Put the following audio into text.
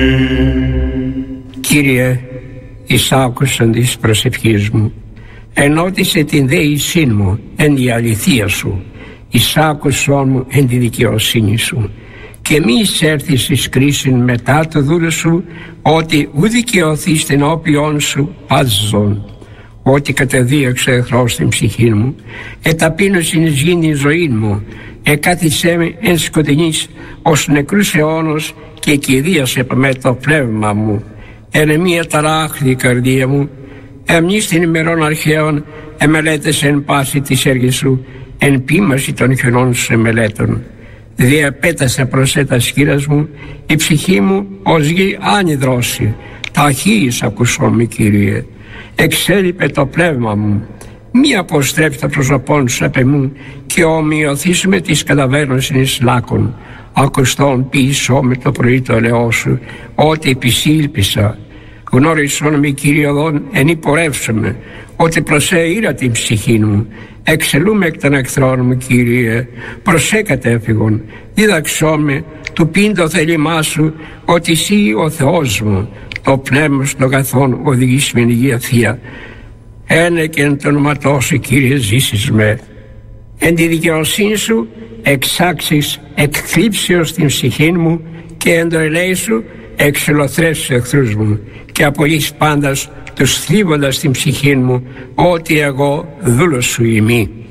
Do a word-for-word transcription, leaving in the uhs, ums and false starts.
Κύριε, εισάκουσαν της προσευχής μου, ενώτισε την δέησή μου εν η αληθεία σου, εισάκουσον μου εν τη δικαιοσύνη σου, και μη εισέρθεις εις κρίσιν μετά το δούλο σου, ότι ου δικαιωθείς την όπιον σου παζόν. Ότι κατεδίωξε εχθρός την ψυχή μου, εταπείνωσιν εις γίνει η ζωή μου, εκάθισέ με εν σκοτεινής ως νεκρούς αιώνος, και κυρίασε με το πνεύμα μου. Ερεμία ταράχθη η καρδία μου, εμνείς την ημερών αρχαίων, εμελέτες εν πάση της έργης σου, εν ποίμαση των χιονών σου εμελέτων. Διαπέτασα προς τα σκύρας μου, η ψυχή μου ως γη άνυδρώσει, ταχύης ακουσών με Κύριε. Εξέλιπε το πνεύμα μου, μη αποστρέψει τα προσωπών σου απ' εμού, και ομοιωθείς με τις καταβέρνωσιν λάκων. Ακουστών πίσω με το πρωί το ελαιό σου, ότι επισήλπισα. Γνώρισον με Κύριοδον εν υπορεύσομαι, ότι προσέειρα την ψυχή μου. Εξελούμε εκ των εχθρών μου, Κύριε, προσέ κατέφυγον. Δίδαξόν με του πίν το θέλημά σου, ότι εσύ ο Θεός μου. Το πνεύμα σου των καθών οδηγείς με υγεία Θεία. Ένε και εν το όνοματό σου, Κύριε, ζήσεις με. Εν τη δικαιοσύνη σου εξάξεις εκθλίψεως την ψυχή μου, και εν το ελέη σου εξελοθρεύσεις τους εχθρούς μου, και απολύεις πάντας τους θλίβοντας την ψυχή μου, ότι εγώ δούλος σου ημί.